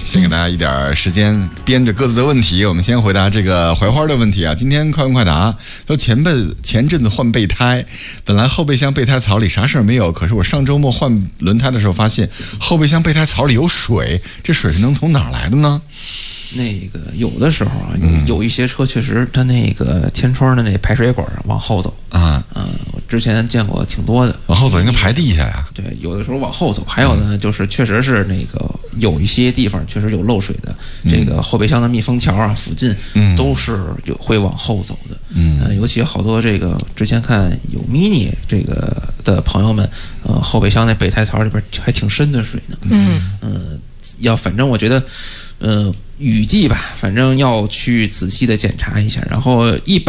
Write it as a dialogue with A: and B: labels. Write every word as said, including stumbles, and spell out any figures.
A: 先给大家一点时间编着各自的问题，我们先回答这个槐花的问题啊。今天快问快答说前辈前阵子换备胎，本来后备箱备胎槽里啥事儿没有，可是我上周末换轮胎的时候发现后备箱备胎槽里有水，这水是能从哪儿来的呢？
B: 那个有的时候啊，嗯、有一些车确实它那个前窗的那排水管往后走啊，嗯，我之前见过挺多的。
A: 往后走应该排地下呀。
B: 对，有的时候往后走，还有呢，就是确实是那个有一些地方确实有漏水的，嗯、这个后备箱的密封条啊附近，嗯，都是有会往后走的。嗯、呃，尤其好多这个之前看有 mini 这个的朋友们，呃，后备箱那备胎槽里边还挺深的水呢。嗯嗯、呃，要反正我觉得。呃，雨季吧，反正要去仔细的检查一下，然后一般。